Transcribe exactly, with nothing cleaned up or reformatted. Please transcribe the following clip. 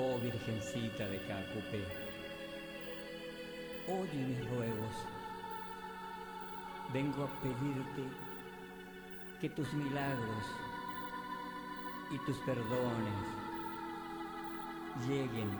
Oh Virgencita de Cacupé, oye mis ruegos. Vengo a pedirte que tus milagros y tus perdones lleguen